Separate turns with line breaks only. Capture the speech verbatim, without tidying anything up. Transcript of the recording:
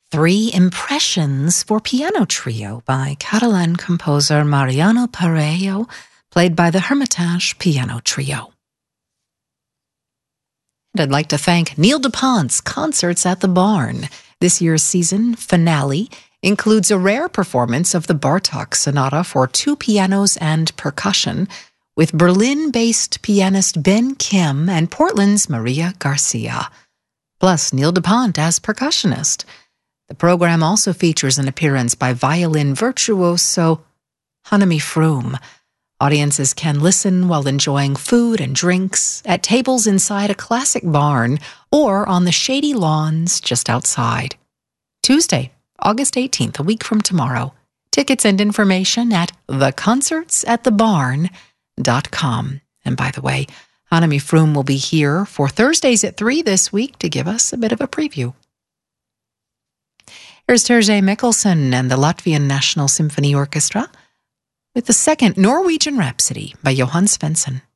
Three Impressions for Piano Trio by Catalan composer Mariano Parello, played by the Hermitage Piano Trio. And I'd like to thank Neil DuPont's Concerts at the Barn. This year's season finale includes a rare performance of the Bartók Sonata for two pianos and percussion, with Berlin-based pianist Ben Kim and Portland's Maria Garcia, plus Neil DuPont as percussionist. The program also features an appearance by violin virtuoso Hanami Froome. Audiences can listen while enjoying food and drinks at tables inside a classic barn or on the shady lawns just outside. Tuesday, August eighteenth, a week from tomorrow. Tickets and information at the concerts at the barn dot com. And by the way, Hanami Froome will be here for Thursdays at three this week to give us a bit of a preview. Here's Terje Mikkelsen and the Latvian National Symphony Orchestra with the second Norwegian Rhapsody by Johann Svensson.